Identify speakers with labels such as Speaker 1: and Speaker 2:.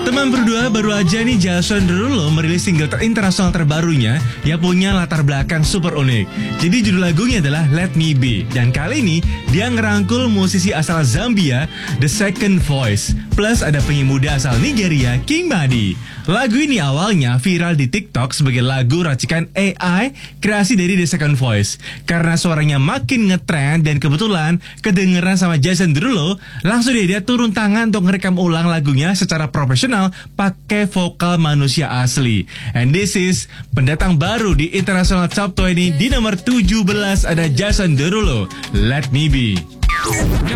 Speaker 1: Teman berdua baru aja nih Jason Derulo merilis single internasional terbarunya yang punya latar belakang super unik. Jadi judul lagunya adalah Let Me Be. Dan kali ini dia ngerangkul musisi asal Zambia, The Second Voice. Plus ada penyanyi muda asal Nigeria, King Madi. Lagu ini awalnya viral di TikTok sebagai lagu racikan AI kreasi dari The Second Voice. Karena suaranya makin ngetrend dan kebetulan kedengeran sama Jason Derulo, langsung dia turun tangan untuk ngerekam ulang lagunya secara profesional pakai vokal manusia asli. And this is pendatang baru di International Top 20 di nomor 17 ada Jason Derulo, Let Me Be.